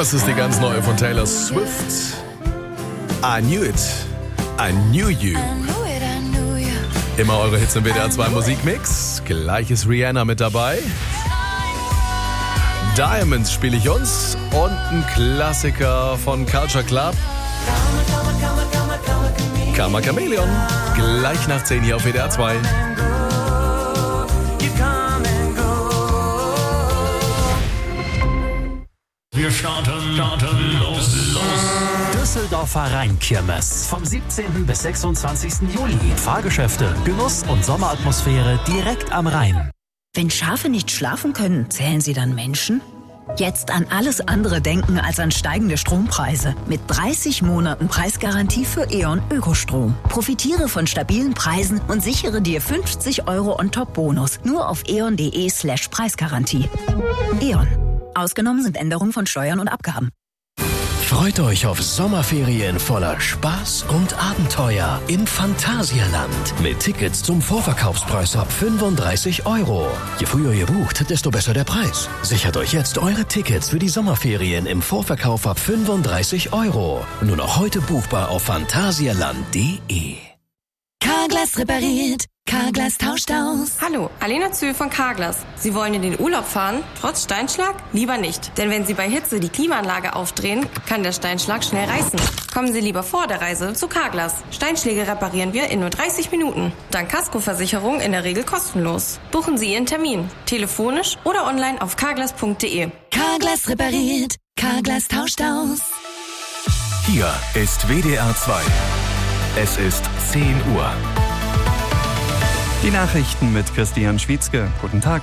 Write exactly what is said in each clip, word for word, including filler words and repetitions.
Das ist die ganz neue von Taylor Swift. I knew it. I knew you. Immer eure Hits im W D R zwei Musikmix. Gleich ist Rihanna mit dabei. Diamonds spiele ich uns. Und ein Klassiker von Culture Club. Karma Chameleon. Gleich nach zehn hier auf W D R zwei. Wir starten, starten, los, los. Düsseldorfer Rheinkirmes. Vom siebzehnten bis sechsundzwanzigsten Juli. Fahrgeschäfte, Genuss und Sommeratmosphäre direkt am Rhein. Wenn Schafe nicht schlafen können, zählen sie dann Menschen? Jetzt an alles andere denken als an steigende Strompreise. Mit dreißig Monaten Preisgarantie für E.ON Ökostrom. Profitiere von stabilen Preisen und sichere dir fünfzig Euro On-Top-Bonus. Nur auf eon.de slash Preisgarantie. E.ON. Ausgenommen sind Änderungen von Steuern und Abgaben. Freut euch auf Sommerferien voller Spaß und Abenteuer im Phantasialand. Mit Tickets zum Vorverkaufspreis ab fünfunddreißig Euro. Je früher ihr bucht, desto besser der Preis. Sichert euch jetzt eure Tickets für die Sommerferien im Vorverkauf ab fünfunddreißig Euro. Nur noch heute buchbar auf phantasialand punkt de. Carglass repariert. Carglass tauscht aus. Hallo, Alena Zühl von Carglass. Sie wollen in den Urlaub fahren, trotz Steinschlag? Lieber nicht. Denn wenn Sie bei Hitze die Klimaanlage aufdrehen, kann der Steinschlag schnell reißen. Kommen Sie lieber vor der Reise zu Carglass. Steinschläge reparieren wir in nur dreißig Minuten. Dank Kaskoversicherung in der Regel kostenlos. Buchen Sie Ihren Termin. Telefonisch oder online auf carglass punkt de. Carglass repariert. Carglass tauscht aus. Hier ist W D R zwei. Es ist zehn Uhr. Die Nachrichten mit Christian Schwietzke. Guten Tag.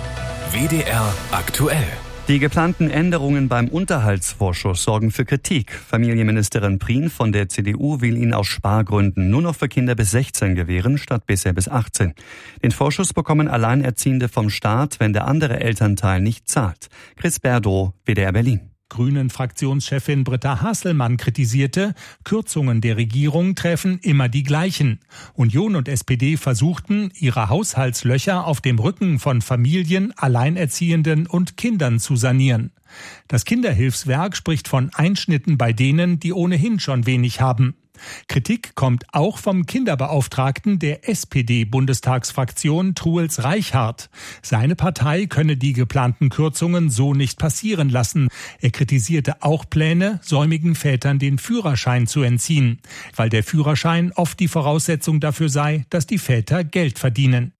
W D R aktuell. Die geplanten Änderungen beim Unterhaltsvorschuss sorgen für Kritik. Familienministerin Prien von der C D U will ihn aus Spargründen nur noch für Kinder bis sechzehn gewähren, statt bisher bis achtzehn. Den Vorschuss bekommen Alleinerziehende vom Staat, wenn der andere Elternteil nicht zahlt. Chris Berdow, W D R Berlin. Grünen-Fraktionschefin Britta Hasselmann kritisierte, Kürzungen der Regierung treffen immer die gleichen. Union und S P D versuchten, ihre Haushaltslöcher auf dem Rücken von Familien, Alleinerziehenden und Kindern zu sanieren. Das Kinderhilfswerk spricht von Einschnitten bei denen, die ohnehin schon wenig haben. Kritik kommt auch vom Kinderbeauftragten der S P D-Bundestagsfraktion Truls Reichhardt. Seine Partei könne die geplanten Kürzungen so nicht passieren lassen. Er kritisierte auch Pläne, säumigen Vätern den Führerschein zu entziehen, weil der Führerschein oft die Voraussetzung dafür sei, dass die Väter Geld verdienen.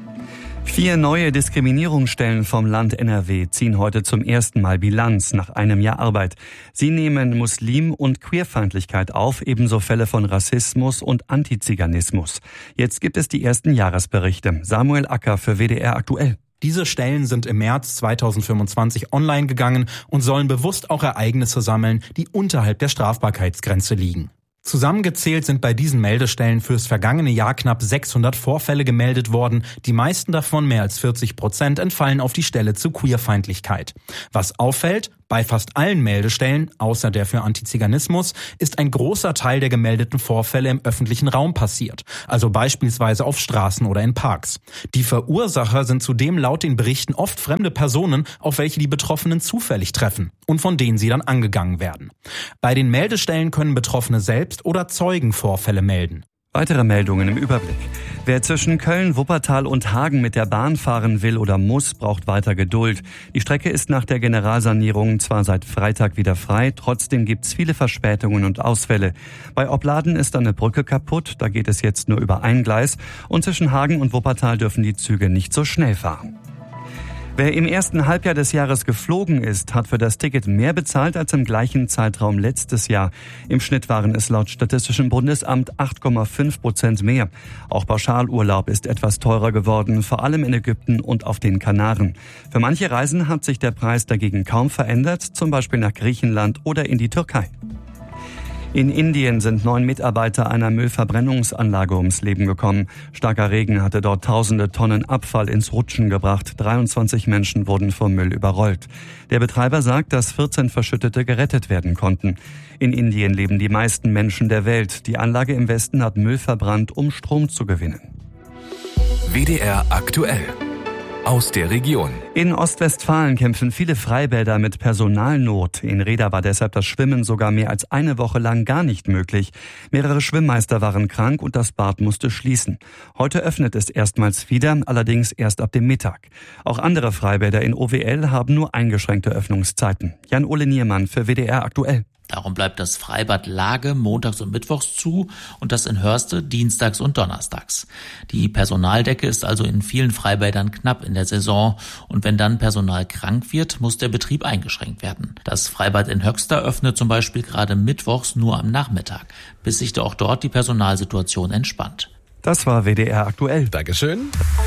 Vier neue Diskriminierungsstellen vom Land N R W ziehen heute zum ersten Mal Bilanz nach einem Jahr Arbeit. Sie nehmen Muslim- und Queerfeindlichkeit auf, ebenso Fälle von Rassismus und Antiziganismus. Jetzt gibt es die ersten Jahresberichte. Samuel Acker für W D R aktuell. Diese Stellen sind im März zweitausendfünfundzwanzig online gegangen und sollen bewusst auch Ereignisse sammeln, die unterhalb der Strafbarkeitsgrenze liegen. Zusammengezählt sind bei diesen Meldestellen fürs vergangene Jahr knapp sechshundert Vorfälle gemeldet worden. Die meisten davon, mehr als vierzig Prozent, entfallen auf die Stelle zu Queerfeindlichkeit. Was auffällt, bei fast allen Meldestellen, außer der für Antiziganismus, ist ein großer Teil der gemeldeten Vorfälle im öffentlichen Raum passiert, also beispielsweise auf Straßen oder in Parks. Die Verursacher sind zudem laut den Berichten oft fremde Personen, auf welche die Betroffenen zufällig treffen und von denen sie dann angegangen werden. Bei den Meldestellen können Betroffene selbst oder Zeugen Vorfälle melden. Weitere Meldungen im Überblick. Wer zwischen Köln, Wuppertal und Hagen mit der Bahn fahren will oder muss, braucht weiter Geduld. Die Strecke ist nach der Generalsanierung zwar seit Freitag wieder frei, trotzdem gibt's viele Verspätungen und Ausfälle. Bei Opladen ist eine Brücke kaputt, da geht es jetzt nur über ein Gleis und zwischen Hagen und Wuppertal dürfen die Züge nicht so schnell fahren. Wer im ersten Halbjahr des Jahres geflogen ist, hat für das Ticket mehr bezahlt als im gleichen Zeitraum letztes Jahr. Im Schnitt waren es laut Statistischem Bundesamt acht Komma fünf Prozent mehr. Auch Pauschalurlaub ist etwas teurer geworden, vor allem in Ägypten und auf den Kanaren. Für manche Reisen hat sich der Preis dagegen kaum verändert, zum Beispiel nach Griechenland oder in die Türkei. In Indien sind neun Mitarbeiter einer Müllverbrennungsanlage ums Leben gekommen. Starker Regen hatte dort tausende Tonnen Abfall ins Rutschen gebracht. dreiundzwanzig Menschen wurden vom Müll überrollt. Der Betreiber sagt, dass vierzehn Verschüttete gerettet werden konnten. In Indien leben die meisten Menschen der Welt. Die Anlage im Westen hat Müll verbrannt, um Strom zu gewinnen. W D R aktuell. aus der Region. In Ostwestfalen kämpfen viele Freibäder mit Personalnot. In Reda war deshalb das Schwimmen sogar mehr als eine Woche lang gar nicht möglich. Mehrere Schwimmmeister waren krank und das Bad musste schließen. Heute öffnet es erstmals wieder, allerdings erst ab dem Mittag. Auch andere Freibäder in O W L haben nur eingeschränkte Öffnungszeiten. Jan-Ole Niermann für W D R aktuell. Darum bleibt das Freibad Lage montags und mittwochs zu und das in Hörste dienstags und donnerstags. Die Personaldecke ist also in vielen Freibädern knapp in der Saison und wenn dann Personal krank wird, muss der Betrieb eingeschränkt werden. Das Freibad in Höxter öffnet zum Beispiel gerade mittwochs nur am Nachmittag, bis sich auch dort die Personalsituation entspannt. Das war W D R aktuell. Dankeschön.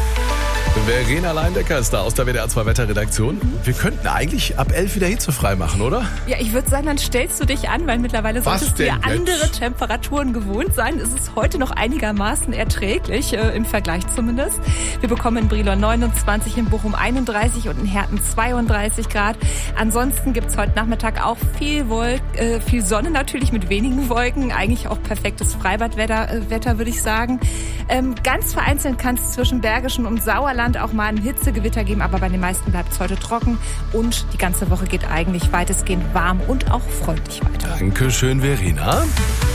Verena Leindecker ist da aus der W D R zwei Wetterredaktion. Wir könnten eigentlich ab elf wieder hitzefrei machen, oder? Ja, ich würde sagen, dann stellst du dich an, weil mittlerweile solltest du ja andere Temperaturen gewohnt sein. Es ist heute noch einigermaßen erträglich, äh, im Vergleich zumindest. Wir bekommen in Brilon neunundzwanzig, in Bochum einunddreißig und in Herten zweiunddreißig Grad. Ansonsten gibt's heute Nachmittag auch viel Wolk, äh, viel Sonne natürlich mit wenigen Wolken. Eigentlich auch perfektes Freibadwetter, äh, Wetter, würde ich sagen. Ähm, ganz vereinzelt kann es zwischen Bergischen und Sauerland auch mal ein Hitzegewitter geben, aber bei den meisten bleibt es heute trocken und die ganze Woche geht eigentlich weitestgehend warm und auch freundlich weiter. Dankeschön, Verena.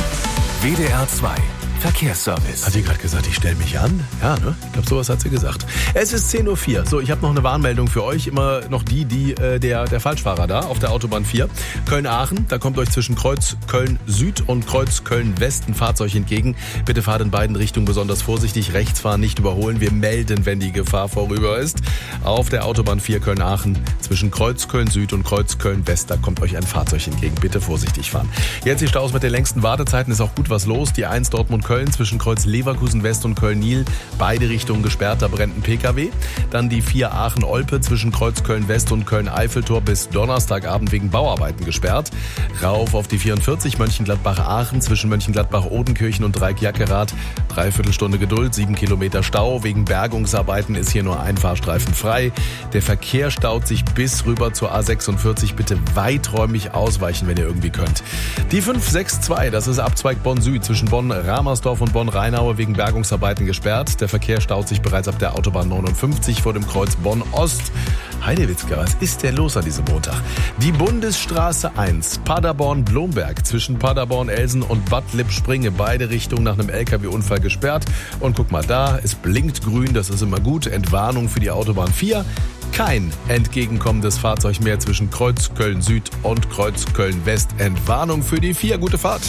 W D R zwei Verkehrsservice. Hat sie gerade gesagt, ich stelle mich an? Ja, ne? Ich glaube, sowas hat sie gesagt. Es ist zehn Uhr vier. So, ich habe noch eine Warnmeldung für euch. Immer noch die, die äh, der, der Falschfahrer da auf der Autobahn vier. Köln-Aachen, da kommt euch zwischen Kreuz Köln-Süd und Kreuz Köln-West ein Fahrzeug entgegen. Bitte fahrt in beiden Richtungen besonders vorsichtig. Rechts fahren, nicht überholen. Wir melden, wenn die Gefahr vorüber ist. Auf der Autobahn vier Köln-Aachen zwischen Kreuz Köln-Süd und Kreuz Köln-West, da kommt euch ein Fahrzeug entgegen. Bitte vorsichtig fahren. Jetzt die Staus mit den längsten Wartezeiten. Ist auch gut was los. Die eins Dortmund Köln zwischen Kreuz Leverkusen West und Köln-Nil. Beide Richtungen gesperrt, da brennt ein P K W. Dann die vier Aachen-Olpe zwischen Kreuz Köln-West und Köln-Eiffeltor bis Donnerstagabend wegen Bauarbeiten gesperrt. Rauf auf die vierundvierzig Mönchengladbach-Aachen zwischen Mönchengladbach-Odenkirchen und Dreieck-Jackerath. Dreiviertelstunde Geduld, sieben Kilometer Stau. Wegen Bergungsarbeiten ist hier nur ein Fahrstreifen frei. Der Verkehr staut sich bis rüber zur A sechsundvierzig. Bitte weiträumig ausweichen, wenn ihr irgendwie könnt. Die fünf sechs zwei, das ist Abzweig Bonn-Süd zwischen Bonn-Ramersdorf und Bonn-Rheinaue wegen Bergungsarbeiten gesperrt. Der Verkehr staut sich bereits ab der Autobahn neunundfünfzig vor dem Kreuz Bonn-Ost. Heidewitzka, was ist denn los an diesem Montag? Die Bundesstraße eins, Paderborn-Blomberg, zwischen Paderborn-Elsen und Bad Lippspringe, beide Richtungen nach einem L K W-Unfall gesperrt. Und guck mal da, es blinkt grün, das ist immer gut. Entwarnung für die Autobahn vier. Kein entgegenkommendes Fahrzeug mehr zwischen Kreuz Köln-Süd und Kreuz Köln-West. Entwarnung für die vier. Gute Fahrt.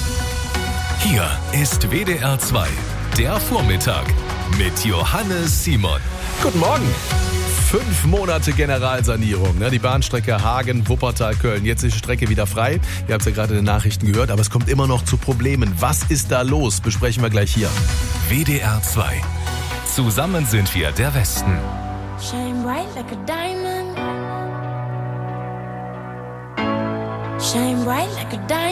Hier ist W D R zwei, der Vormittag mit Johannes Simon. Guten Morgen. Fünf Monate Generalsanierung, ne? Die Bahnstrecke Hagen-Wuppertal-Köln. Jetzt ist die Strecke wieder frei. Ihr habt ja gerade in den Nachrichten gehört, aber es kommt immer noch zu Problemen. Was ist da los? Besprechen wir gleich hier. W D R zwei. Zusammen sind wir der Westen. Shine bright like a diamond. Shine bright like a diamond.